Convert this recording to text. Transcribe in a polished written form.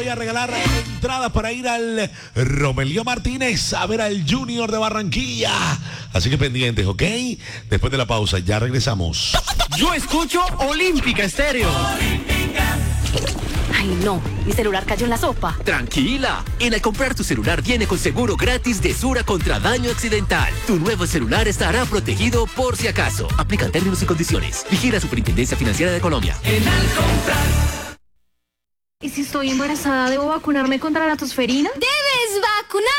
Voy a regalar entradas para ir al Romelio Martínez a ver al Junior de Barranquilla. Así que pendientes, ¿ok? Después de la pausa, ya regresamos. Yo escucho Olímpica Estéreo. Ay, no, mi celular cayó en la sopa. Tranquila, al comprar tu celular viene con seguro gratis de Sura contra daño accidental. Tu nuevo celular estará protegido por si acaso. Aplican términos y condiciones. Vigila Superintendencia Financiera de Colombia. ¿Y si estoy embarazada, debo vacunarme contra la tosferina? ¡Debes vacunar!